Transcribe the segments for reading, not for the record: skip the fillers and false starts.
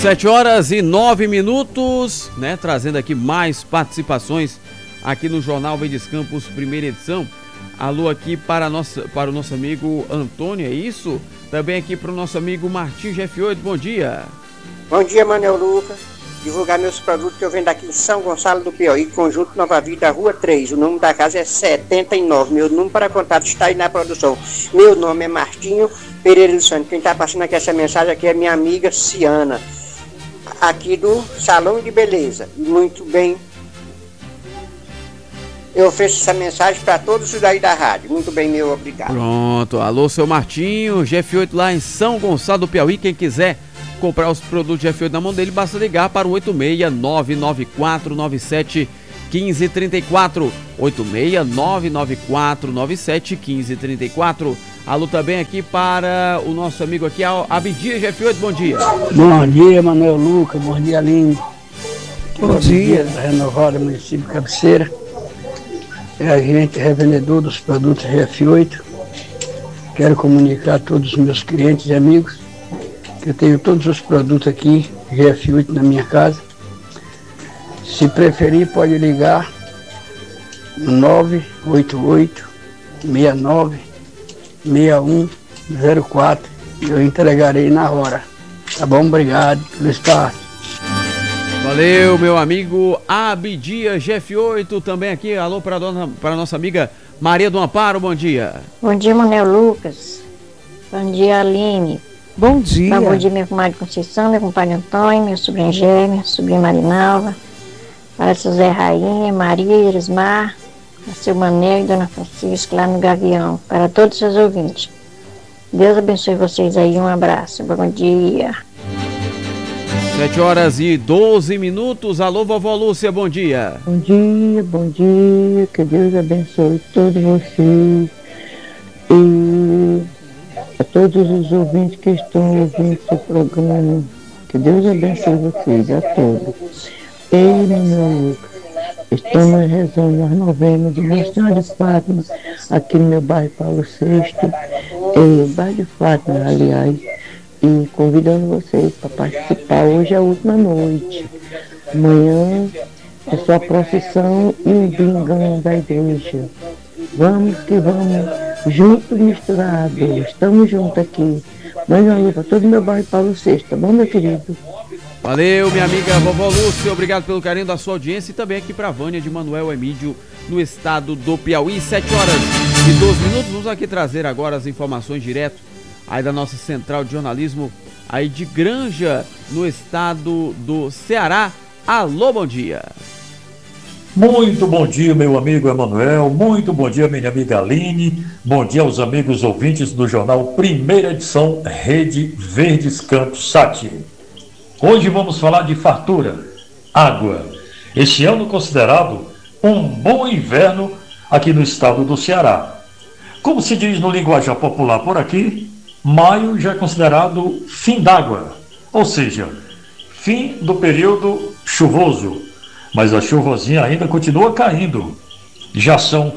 7h09, né? Trazendo aqui mais participações aqui no Jornal Verdes Campos, primeira edição. Alô aqui para o nosso amigo Antônio, é isso? Também aqui para o nosso amigo Martins F8, bom dia. Bom dia, Manuel Lucas. Divulgar meus produtos que eu vendo aqui em São Gonçalo do Piauí, Conjunto Nova Vida, Rua 3. O número da casa é 79. Meu número para contato está aí na produção. Meu nome é Martinho Pereira dos Santos. Quem está passando aqui essa mensagem aqui é minha amiga Ciana, aqui do Salão de Beleza. Muito bem. Eu ofereço essa mensagem para todos os aí da rádio. Muito bem, meu obrigado. Pronto. Alô, seu Martinho, GF8 lá em São Gonçalo do Piauí. Quem quiser comprar os produtos de F8 na mão dele, basta ligar para o 86994971534. 86994971534. Alô também aqui para o nosso amigo aqui, Abdias F8, bom dia. Bom dia, Manuel Lucas, bom dia, lindo. Bom dia. Renovada, município de Cabeceira. É agente revendedor dos produtos GF8. Quero comunicar a todos os meus clientes e amigos que eu tenho todos os produtos aqui, GF8, na minha casa. Se preferir, pode ligar no 988-69-6104 e eu entregarei na hora. Tá bom? Obrigado pelo espaço. Valeu, meu amigo Abdias GF8, também aqui, alô para a nossa amiga Maria do Amparo, bom dia. Bom dia, Manuel Lucas. Bom dia, Aline. Bom dia. Bom dia, meu comadre Conceição, meu compadre Antônio, meu sobrinho Gêmeo, sobrinha Marinalva, para seu Zé Rainha, Maria, Irismar, para seu Manel e Dona Francisca, lá no Gavião, para todos os seus ouvintes. Deus abençoe vocês aí, um abraço, bom dia. 7h12, alô, vovó Lúcia, bom dia. Bom dia, que Deus abençoe todos vocês e a todos os ouvintes que estão ouvindo esse programa, que Deus abençoe vocês, a todos. Ei, meu Lucas, estamos rezando as novenas de Nossa Senhora de Fátima, aqui no meu bairro Paulo VI, bairro de Fátima, aliás, e convidando vocês para participar. Hoje é a última noite, amanhã é só a procissão e o bingão da igreja. Vamos que vamos, juntos misturados, estamos juntos aqui. Mãe para todo meu bairro Paulo VI, tá bom, meu querido? Valeu, minha amiga vovó Lúcia, obrigado pelo carinho da sua audiência e também aqui para a Vânia de Manuel Emídio, no estado do Piauí. 7h12, vamos aqui trazer agora as informações direto aí da nossa central de jornalismo aí de Granja, no estado do Ceará. Alô, bom dia. Muito bom dia, meu amigo Emanuel, muito bom dia, minha amiga Aline, bom dia aos amigos ouvintes do jornal Primeira Edição Rede Verdes Campos Sati. Hoje vamos falar de fartura, água. Este ano considerado um bom inverno aqui no estado do Ceará. Como se diz no linguajar popular por aqui, maio já é considerado fim d'água, ou seja, fim do período chuvoso. Mas a chuvosinha ainda continua caindo. Já são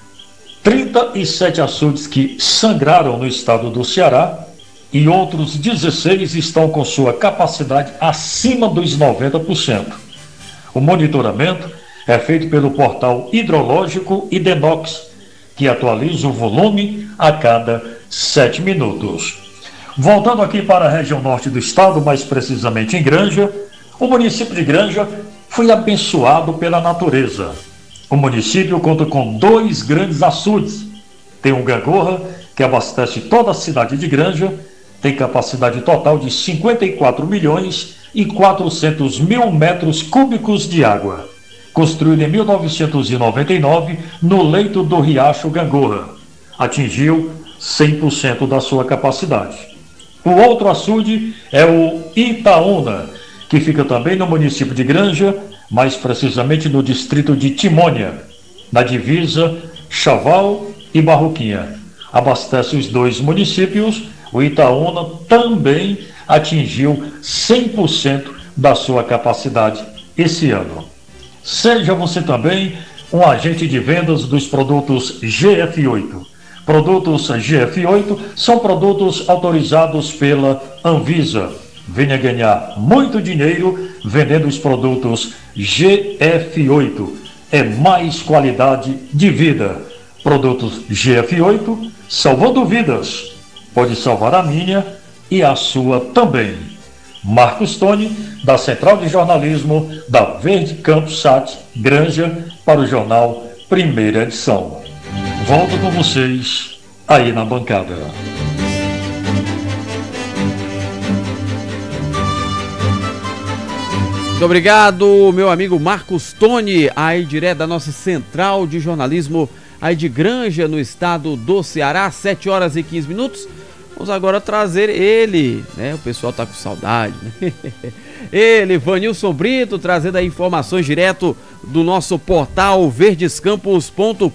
37 açudes que sangraram no estado do Ceará e outros 16 estão com sua capacidade acima dos 90%. O monitoramento é feito pelo portal hidrológico Idenox, que atualiza o volume a cada 7 minutos. Voltando aqui para a região norte do estado, mais precisamente em Granja, o município de Granja foi abençoado pela natureza. O município conta com 2 grandes açudes. Tem um Gangorra, que abastece toda a cidade de Granja, tem capacidade total de 54.400.000 metros cúbicos de água. Construído em 1999 no leito do riacho Gangorra. Atingiu 100% da sua capacidade. O outro açude é o Itaúna, que fica também no município de Granja, mais precisamente no distrito de Timônia, na divisa Chaval e Barroquinha. Abastece os 2 municípios. O Itaúna também atingiu 100% da sua capacidade esse ano. Seja você também um agente de vendas dos produtos GF8. Produtos GF8 são produtos autorizados pela Anvisa. Venha ganhar muito dinheiro vendendo os produtos GF8. É mais qualidade de vida. Produtos GF8 salvando vidas. Pode salvar a minha e a sua também. Marcos Tony, da Central de Jornalismo da Verde Campos Sat, Granja, para o jornal Primeira Edição. Volto com vocês aí na bancada. Muito obrigado, meu amigo Marcos Tony, aí direto da nossa Central de Jornalismo aí de Granja, no estado do Ceará, 7 horas e 15 minutos. Vamos agora trazer ele, né? O pessoal tá com saudade, né? Ele, Vanilson Brito, trazendo aí informações direto do nosso portal verdescampos.com.br.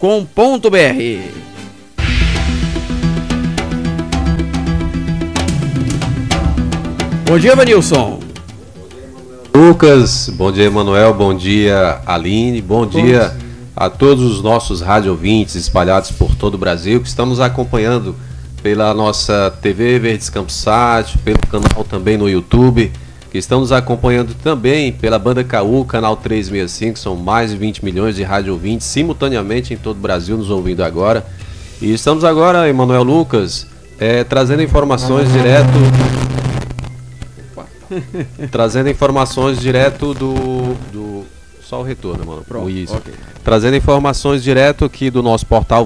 Bom dia, Vanilson. Lucas, bom dia, Emanuel, bom dia, Aline, bom dia a todos os nossos rádio ouvintes espalhados por todo o Brasil que estamos acompanhando pela nossa TV Verdes Campos Sat, pelo canal também no YouTube, que estamos acompanhando também pela Banda KU, canal 365, são mais de 20 milhões de rádio ouvintes simultaneamente em todo o Brasil nos ouvindo agora. E estamos agora, Emanuel Lucas, trazendo informações direto do só o retorno, mano. Pronto, isso. Okay. Trazendo informações direto aqui do nosso portal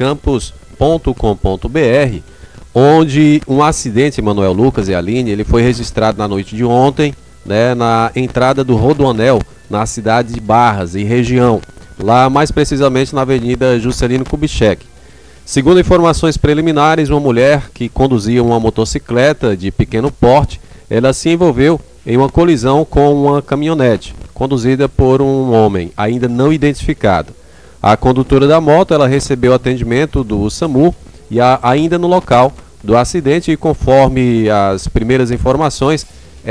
verdescampos.com.br, onde um acidente, Emanuel Lucas e Aline, ele foi registrado na noite de ontem, né, na entrada do Rodoanel, na cidade de Barras e região, lá mais precisamente na Avenida Juscelino Kubitschek. Segundo informações preliminares, uma mulher que conduzia uma motocicleta de pequeno porte, ela se envolveu em uma colisão com uma caminhonete, conduzida por um homem, ainda não identificado. A condutora da moto, ela recebeu atendimento do SAMU e ainda no local do acidente, e conforme as primeiras informações,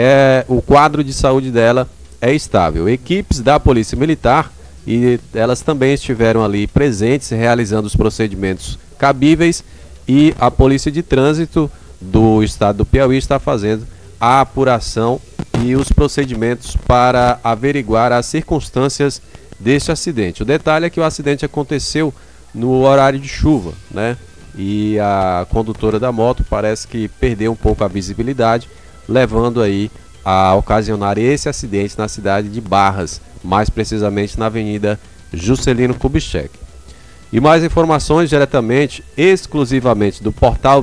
o quadro de saúde dela é estável. Equipes da Polícia Militar, e elas também estiveram ali presentes, realizando os procedimentos cabíveis, e a Polícia de Trânsito do estado do Piauí está fazendo a apuração e os procedimentos para averiguar as circunstâncias deste acidente. O detalhe é que o acidente aconteceu no horário de chuva, né? E a condutora da moto parece que perdeu um pouco a visibilidade, levando aí a ocasionar esse acidente na cidade de Barras, mais precisamente na Avenida Juscelino Kubitschek. E mais informações diretamente, exclusivamente do portal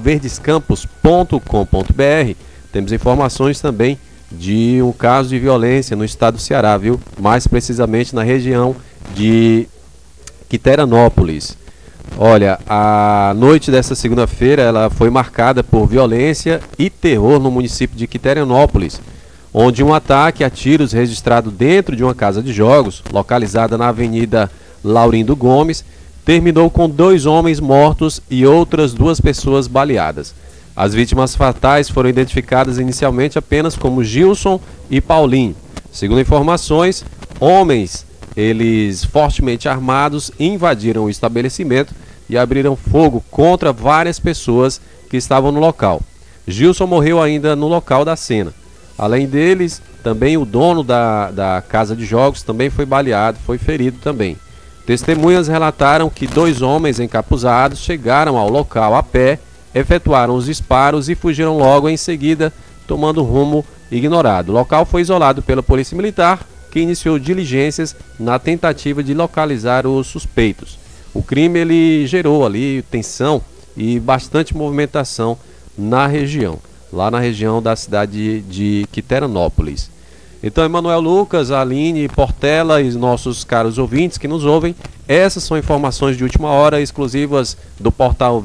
verdescampos.com.br. Temos informações também de um caso de violência no estado do Ceará, viu? Mais precisamente na região de Quiteranópolis. Olha, a noite desta segunda-feira ela foi marcada por violência e terror no município de Quiteranópolis, onde um ataque a tiros registrado dentro de uma casa de jogos, localizada na Avenida Laurindo Gomes, terminou com 2 homens mortos e outras 2 pessoas baleadas. As vítimas fatais foram identificadas inicialmente apenas como Gilson e Paulinho. Segundo informações, homens, eles fortemente armados, invadiram o estabelecimento e abriram fogo contra várias pessoas que estavam no local. Gilson morreu ainda no local da cena. Além deles, também o dono da casa de jogos também foi baleado, foi ferido também. Testemunhas relataram que 2 homens encapuzados chegaram ao local a pé, efetuaram os disparos e fugiram logo em seguida, tomando rumo ignorado. O local foi isolado pela Polícia Militar, que iniciou diligências na tentativa de localizar os suspeitos. O crime ele gerou ali tensão e bastante movimentação na região, lá na região da cidade de Quiteranópolis. Então, Emanuel Lucas, Aline, Portela e nossos caros ouvintes que nos ouvem, essas são informações de última hora exclusivas do portal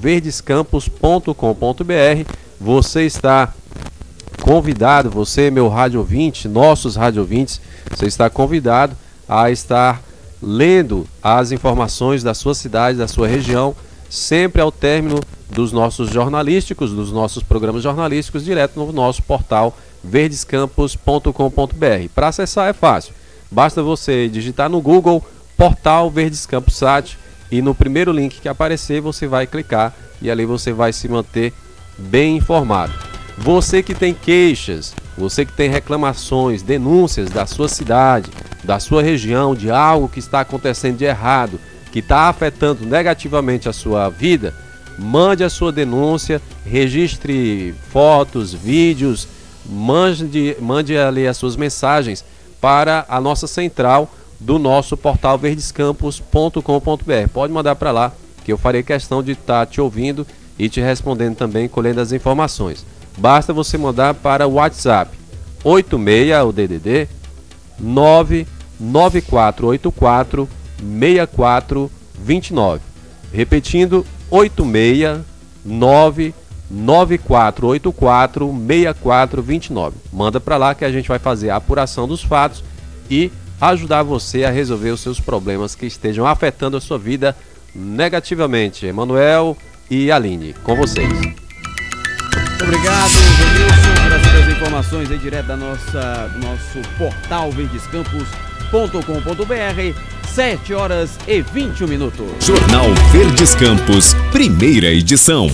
verdescampos.com.br. Você está convidado, você, meu rádio ouvinte, nossos rádio ouvintes, você está convidado a estar lendo as informações da sua cidade, da sua região, sempre ao término dos nossos jornalísticos, dos nossos programas jornalísticos, direto no nosso portal verdescampos.com.br. Para acessar é fácil, basta você digitar no Google Portal Verdes Campos Sat e no primeiro link que aparecer você vai clicar e ali você vai se manter bem informado. Você que tem queixas, Você que tem reclamações, denúncias da sua cidade, da sua região, de algo que está acontecendo de errado, que está afetando negativamente a sua vida, mande a sua denúncia, registre fotos, vídeos, mande ali as suas mensagens para a nossa central do nosso portal verdescampos.com.br. Pode mandar para lá, que eu farei questão de estar te ouvindo e te respondendo também, colhendo as informações. Basta você mandar para o WhatsApp 86, o DDD, 99484 6429. Repetindo, 869 9484 6429. Manda para lá que a gente vai fazer a apuração dos fatos e ajudar você a resolver os seus problemas que estejam afetando a sua vida negativamente. Emanuel e Aline, com vocês. Muito obrigado, Denilson, por essas informações aí direto do nosso portal verdescampos.com.br. 7h21. Jornal Verdes Campos, primeira edição.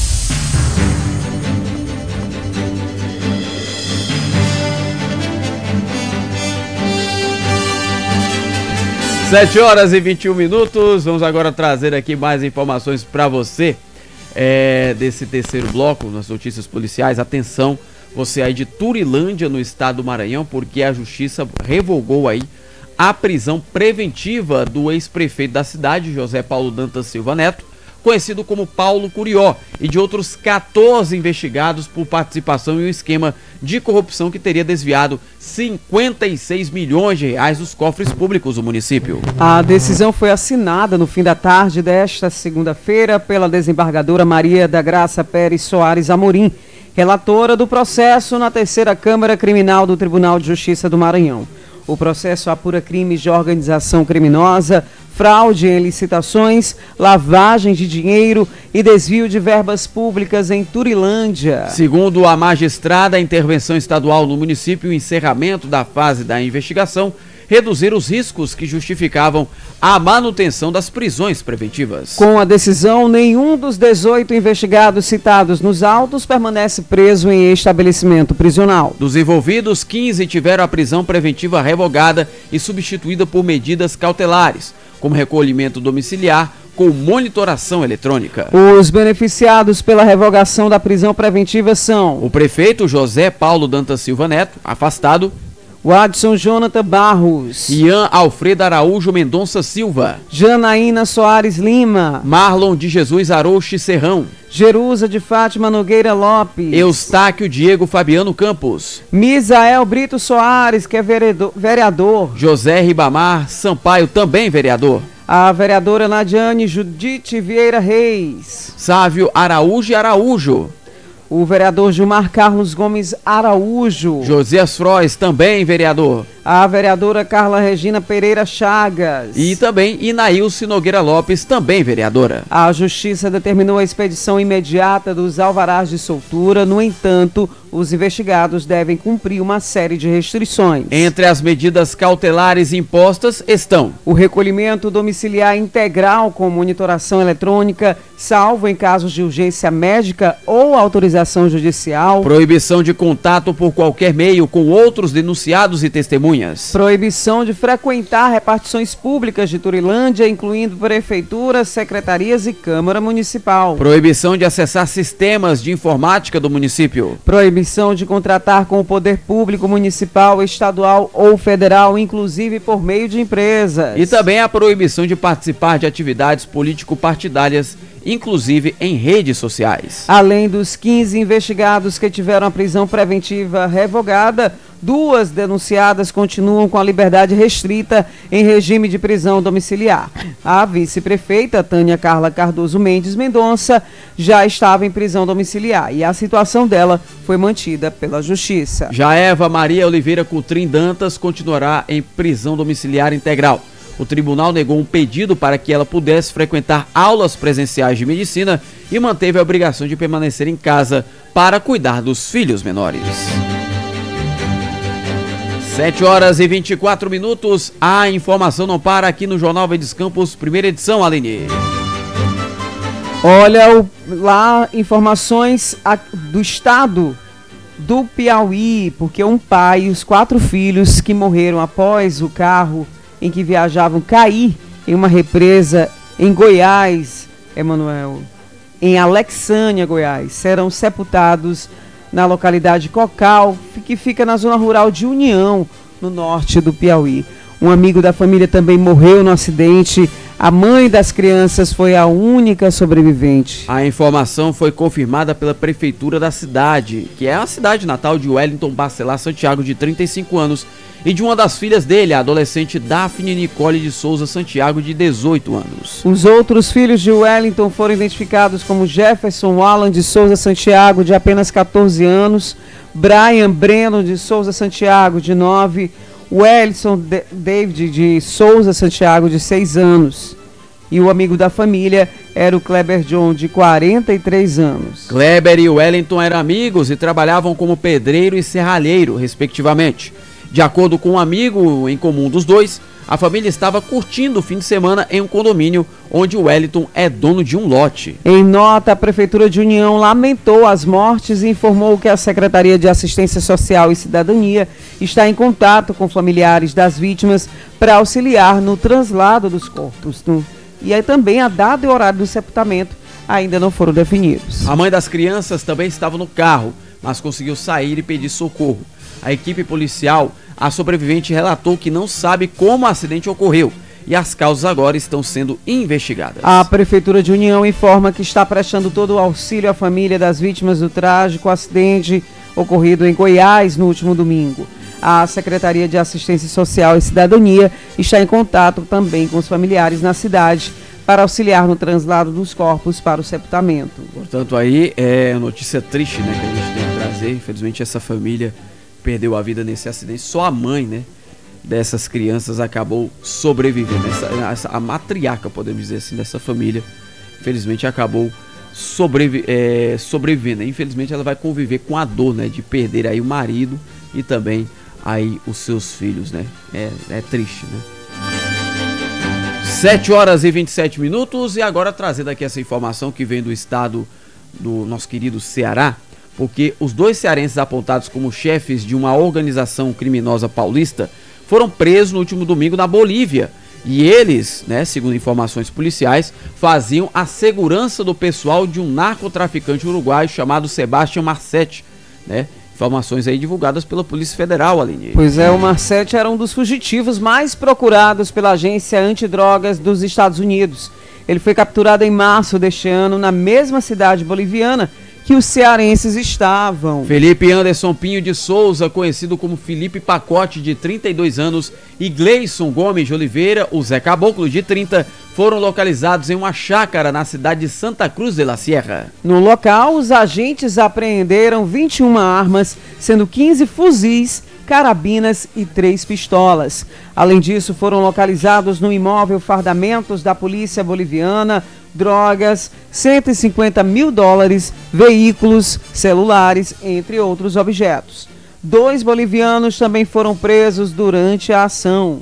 Sete horas e 21 minutos. Vamos agora trazer aqui mais informações para você desse terceiro bloco nas notícias policiais. Atenção, você aí de Turilândia, no estado do Maranhão, porque a justiça revogou aí a prisão preventiva do ex-prefeito da cidade, José Paulo Dantas Silva Neto, conhecido como Paulo Curió, e de outros 14 investigados por participação em um esquema de corrupção que teria desviado 56 milhões de reais dos cofres públicos do município. A decisão foi assinada no fim da tarde desta segunda-feira pela desembargadora Maria da Graça Pérez Soares Amorim, relatora do processo na terceira Câmara Criminal do Tribunal de Justiça do Maranhão. O processo apura crimes de organização criminosa, fraude em licitações, lavagem de dinheiro e desvio de verbas públicas em Turilândia. Segundo a magistrada, a intervenção estadual no município e o encerramento da fase da investigação reduzir os riscos que justificavam a manutenção das prisões preventivas. Com a decisão, nenhum dos 18 investigados citados nos autos permanece preso em estabelecimento prisional. Dos envolvidos, 15 tiveram a prisão preventiva revogada e substituída por medidas cautelares, como recolhimento domiciliar com monitoração eletrônica. Os beneficiados pela revogação da prisão preventiva são o prefeito José Paulo Dantas Silva Neto, afastado, Wadson Jonathan Barros, Ian Alfredo Araújo Mendonça Silva, Janaína Soares Lima, Marlon de Jesus Arouche Serrão, Jerusa de Fátima Nogueira Lopes, Eustáquio Diego Fabiano Campos, Misael Brito Soares, que é vereador, José Ribamar Sampaio, também vereador, a vereadora Nadiane Judite Vieira Reis, Sávio Araújo e Araújo, o vereador Gilmar Carlos Gomes Araújo, Josias Frois, também vereador, a vereadora Carla Regina Pereira Chagas e também Inailce Nogueira Lopes, também vereadora. A Justiça determinou a expedição imediata dos alvarás de soltura. No entanto, os investigados devem cumprir uma série de restrições. Entre as medidas cautelares impostas estão o recolhimento domiciliar integral com monitoração eletrônica, salvo em casos de urgência médica ou autorização judicial, proibição de contato por qualquer meio com outros denunciados e testemunhas, proibição de frequentar repartições públicas de Turilândia, incluindo prefeituras, secretarias e Câmara Municipal, proibição de acessar sistemas de informática do município, proibição de contratar com o poder público municipal, estadual ou federal, inclusive por meio de empresas, e também a proibição de participar de atividades político-partidárias, inclusive em redes sociais. Além dos 15 investigados que tiveram a prisão preventiva revogada, 2 denunciadas continuam com a liberdade restrita em regime de prisão domiciliar. A vice-prefeita Tânia Carla Cardoso Mendes Mendonça já estava em prisão domiciliar e a situação dela foi mantida pela Justiça. Já Eva Maria Oliveira Coutrin Dantas continuará em prisão domiciliar integral. O tribunal negou um pedido para que ela pudesse frequentar aulas presenciais de medicina e manteve a obrigação de permanecer em casa para cuidar dos filhos menores. 7h24. A informação não para aqui no Jornal Verdes Campos, primeira edição, Aline. Olha, lá informações do Estado do Piauí, porque um pai e os 4 filhos que morreram após o carro em que viajavam cair em uma represa em Goiás, Emanuel, em Alexânia, Goiás, serão sepultados na localidade Cocal, que fica na zona rural de União, no norte do Piauí. Um amigo da família também morreu no acidente. A mãe das crianças foi a única sobrevivente. A informação foi confirmada pela prefeitura da cidade, que é a cidade natal de Wellington Bacelar Santiago, de 35 anos, e de uma das filhas dele, a adolescente Daphne Nicole de Souza Santiago, de 18 anos. Os outros filhos de Wellington foram identificados como Jefferson Alan de Souza Santiago, de apenas 14 anos, Brian Breno de Souza Santiago, de 9, Wellison David de Souza Santiago, de 6 anos. E o amigo da família era o Kleber John, de 43 anos. Kleber e Wellington eram amigos e trabalhavam como pedreiro e serralheiro, respectivamente. De acordo com um amigo em comum dos dois, a família estava curtindo o fim de semana em um condomínio onde o Wellington é dono de um lote. Em nota, a Prefeitura de União lamentou as mortes e informou que a Secretaria de Assistência Social e Cidadania está em contato com familiares das vítimas para auxiliar no traslado dos corpos. E aí também a data e o horário do sepultamento ainda não foram definidos. A mãe das crianças também estava no carro, mas conseguiu sair e pedir socorro. A equipe policial, a sobrevivente, relatou que não sabe como o acidente ocorreu e as causas agora estão sendo investigadas. A Prefeitura de União informa que está prestando todo o auxílio à família das vítimas do trágico acidente ocorrido em Goiás no último domingo. A Secretaria de Assistência Social e Cidadania está em contato também com os familiares na cidade para auxiliar no translado dos corpos para o sepultamento. Portanto, aí é notícia triste, né, que a gente tem que trazer. Infelizmente, essa família perdeu a vida nesse acidente. Só a mãe, né, dessas crianças acabou sobrevivendo. A matriarca, podemos dizer assim, dessa família, infelizmente acabou sobrevivendo. Infelizmente ela vai conviver com a dor, né, de perder aí o marido e também aí os seus filhos, né. É triste, né. 7h27 e agora trazendo aqui essa informação que vem do estado do nosso querido Ceará, porque os 2 cearenses apontados como chefes de uma organização criminosa paulista foram presos no último domingo na Bolívia. E eles, né, segundo informações policiais, faziam a segurança do pessoal de um narcotraficante uruguaio chamado Sebastião Marcetti, né? Informações aí divulgadas pela Polícia Federal, Aline. Pois é, o Marcetti era um dos fugitivos mais procurados pela Agência Antidrogas dos Estados Unidos. Ele foi capturado em março deste ano na mesma cidade boliviana que os cearenses estavam. Felipe Anderson Pinho de Souza, conhecido como Felipe Pacote, de 32 anos, e Gleison Gomes de Oliveira, o Zé Caboclo, de 30, foram localizados em uma chácara na cidade de Santa Cruz de la Sierra. No local, os agentes apreenderam 21 armas, sendo 15 fuzis, carabinas e 3 pistolas. Além disso, foram localizados no imóvel fardamentos da polícia boliviana, drogas, $150 mil, veículos, celulares, entre outros objetos. 2 bolivianos também foram presos durante a ação.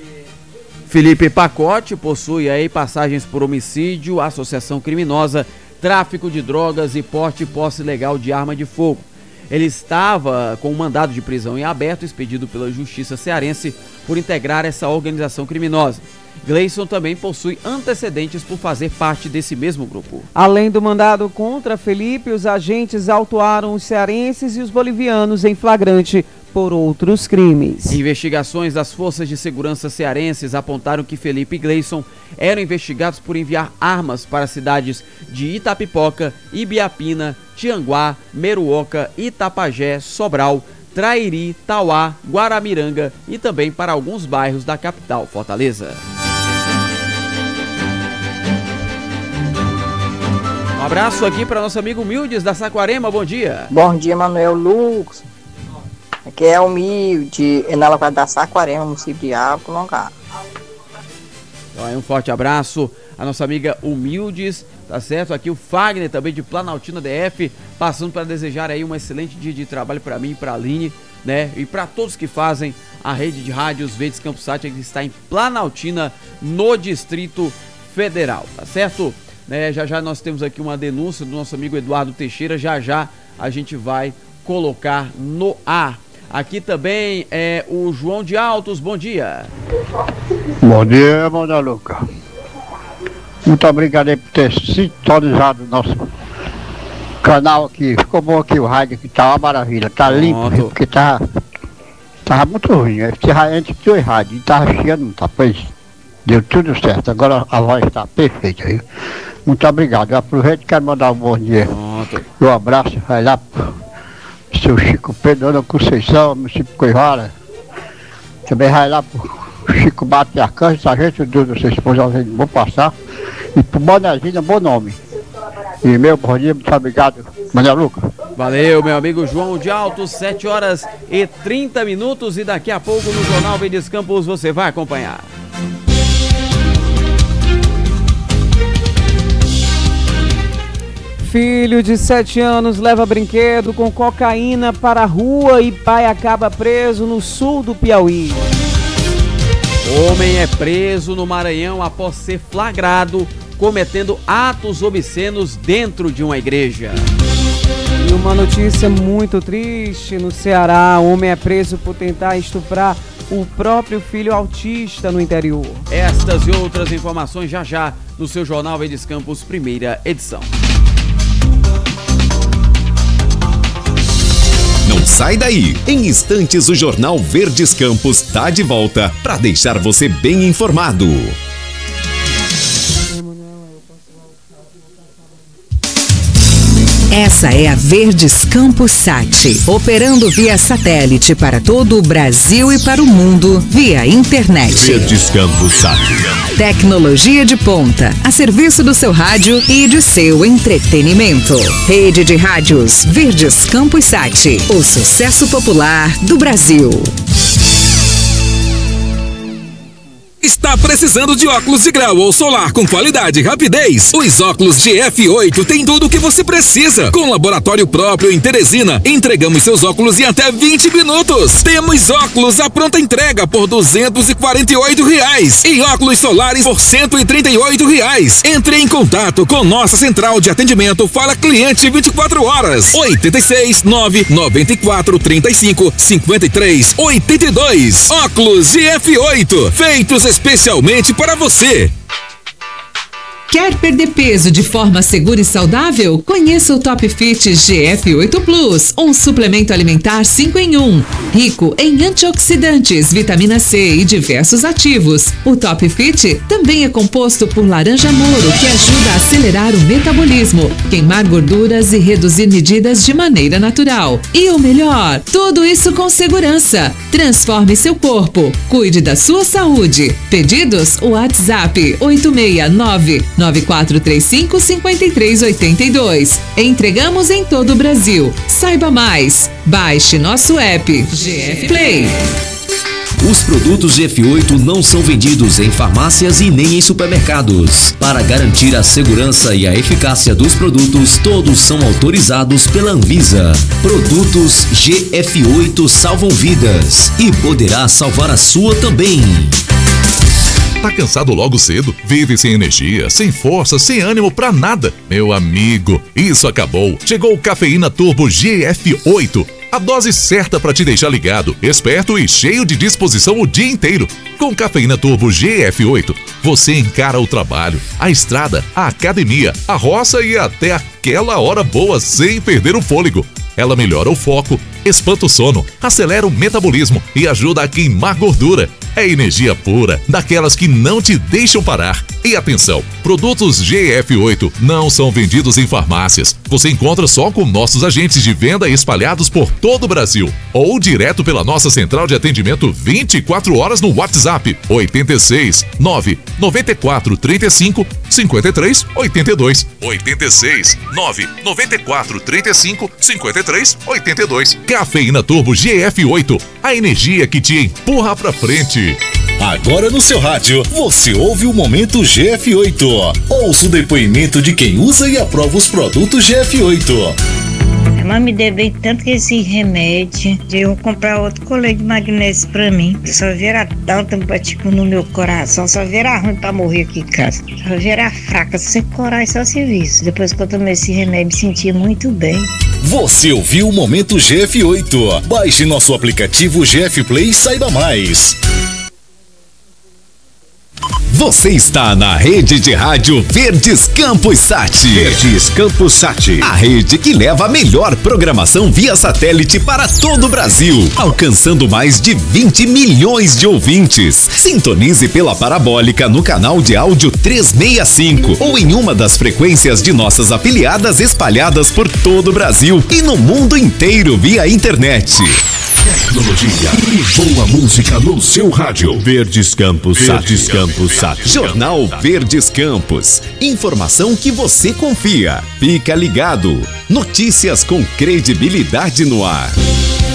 Felipe Pacote possui aí passagens por homicídio, associação criminosa, tráfico de drogas e porte e posse ilegal de arma de fogo. Ele estava com um mandado de prisão em aberto expedido pela Justiça Cearense por integrar essa organização criminosa. Gleison também possui antecedentes por fazer parte desse mesmo grupo. Além do mandado contra Felipe, os agentes autuaram os cearenses e os bolivianos em flagrante por outros crimes. Investigações das forças de segurança cearenses apontaram que Felipe e Gleison eram investigados por enviar armas para as cidades de Itapipoca, Ibiapina, Tianguá, Meruoca, Itapajé, Sobral, Trairi, Tauá, Guaramiranga e também para alguns bairros da capital, Fortaleza. Um abraço aqui para nosso amigo Mildes da Saquarema, bom dia. Bom dia, Manuel Lucas. Aqui é Humilde, na localidade da Saquarema, município de Ávila Longado. Então, um forte abraço à nossa amiga Humildes, tá certo? Aqui o Fagner também de Planaltina DF, passando para desejar aí um excelente dia de trabalho para mim, para a Aline, né? E para todos que fazem a rede de rádios Verdes Campos Sat, que está em Planaltina, no Distrito Federal, tá certo? Né? Já já nós temos aqui uma denúncia do nosso amigo Eduardo Teixeira, já já a gente vai colocar no ar. Aqui também é o João de Altos, bom dia. Bom dia, Manuel Lucas. Muito obrigado aí por ter sintonizado o nosso canal aqui. Ficou bom aqui o rádio, que tá uma maravilha, tá limpo, porque tava muito ruim. A gente tinha o rádio e tava chiando, tá? Pois deu tudo certo, agora a voz tá perfeita aí. Muito obrigado. Eu aproveito e quero mandar um bom dia. Um abraço, vai lá pro seu Chico Pedro, Ana Conceição, município Coivara. Também vai lá pro Chico Bate Arcanjo, sargento do seu esposo, vou passar. E pro Bonezinho, bom nome. E meu bom dia, muito obrigado, Manuel Lucas. Valeu, meu amigo João de Altos, 7h30 e daqui a pouco no Jornal Verdes Campos você vai acompanhar. Filho de 7 anos leva brinquedo com cocaína para a rua e pai acaba preso no sul do Piauí. Homem é preso no Maranhão após ser flagrado cometendo atos obscenos dentro de uma igreja. E uma notícia muito triste no Ceará: homem é preso por tentar estuprar o próprio filho autista no interior. Estas e outras informações já no seu Jornal Verdes Campos, primeira edição. Não sai daí. Em instantes o Jornal Verdes Campos está de volta para deixar você bem informado. Essa é a Verdes Campos Sat, operando via satélite para todo o Brasil e para o mundo via internet. Verdes Campos Sat. Tecnologia de ponta, a serviço do seu rádio e de seu entretenimento. Rede de rádios Verdes Campos Sat, o sucesso popular do Brasil. Está precisando de óculos de grau ou solar com qualidade e rapidez? Os óculos GF8 têm tudo o que você precisa. Com laboratório próprio em Teresina, entregamos seus óculos em até 20 minutos. Temos óculos à pronta entrega por R$248 e óculos solares por R$138. Entre em contato com nossa central de atendimento Fala Cliente 24 horas. 86 994 35 53 82. Óculos GF8, feitos especialmente para você. Quer perder peso de forma segura e saudável? Conheça o Top Fit GF8 Plus, um suplemento alimentar 5 em 1, rico em antioxidantes, vitamina C e diversos ativos. O Top Fit também é composto por laranja moro, que ajuda a acelerar o metabolismo, queimar gorduras e reduzir medidas de maneira natural. E o melhor, tudo isso com segurança. Transforme seu corpo, cuide da sua saúde. Pedidos? WhatsApp 869-9435-5382. Entregamos em todo o Brasil. Saiba mais. Baixe nosso app GF Play. Os produtos GF8 não são vendidos em farmácias e nem em supermercados. Para garantir a segurança e a eficácia dos produtos, todos são autorizados pela Anvisa. Produtos GF8 salvam vidas e poderá salvar a sua também. Tá cansado logo cedo? Vive sem energia, sem força, sem ânimo pra nada? Meu amigo, isso acabou. Chegou o Cafeína Turbo GF8. A dose certa para te deixar ligado, esperto e cheio de disposição o dia inteiro. Com Cafeína Turbo GF8, você encara o trabalho, a estrada, a academia, a roça e até aquela hora boa sem perder o fôlego. Ela melhora o foco, espanta o sono, acelera o metabolismo e ajuda a queimar gordura. É energia pura, daquelas que não te deixam parar. E atenção, produtos GF8 não são vendidos em farmácias. Você encontra só com nossos agentes de venda espalhados por todo o Brasil. Ou direto pela nossa central de atendimento 24 horas no WhatsApp 86 9 94 35 53 82. 86 9 94 35 53 82. Cafeína Turbo GF8, a energia que te empurra pra frente. Agora no seu rádio, você ouve o Momento GF8. Ouça o depoimento de quem usa e aprova os produtos GF8. A mãe me deu bem tanto que esse remédio de eu comprar outro colete de magnésio pra mim. Só viera tanto batico no meu coração, só viera ruim pra morrer aqui em casa. Só viera fraca, sem coragem, só serviço. Depois que eu tomei esse remédio, me sentia muito bem. Você ouviu o Momento GF8. Baixe nosso aplicativo GF Play e saiba mais. Você está na rede de rádio Verdes Campos Sat. Verdes Campos Sat. A rede que leva a melhor programação via satélite para todo o Brasil, alcançando mais de 20 milhões de ouvintes. Sintonize pela parabólica no canal de áudio 365 ou em uma das frequências de nossas afiliadas espalhadas por todo o Brasil e no mundo inteiro via internet. Tecnologia e boa música no seu rádio. Verdes Campos Sat. Verdes Campos Sat. Jornal Verdes Campos. Informação que você confia. Fica ligado. Notícias com credibilidade no ar.